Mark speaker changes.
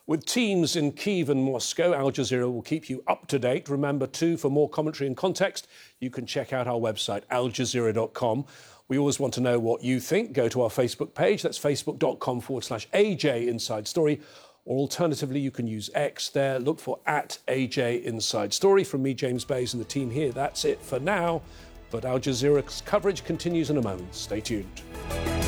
Speaker 1: With teams in Kyiv and Moscow, Al Jazeera will keep you up to date. Remember, too, for more commentary and context, you can check out our website, aljazeera.com. We always want to know what you think. Go to our Facebook page. That's facebook.com/AJ Inside Story. Or alternatively, you can use X there. Look for @AJ Inside Story. From me, James Bays, and the team here, that's it for now. But Al Jazeera's coverage continues in a moment. Stay tuned.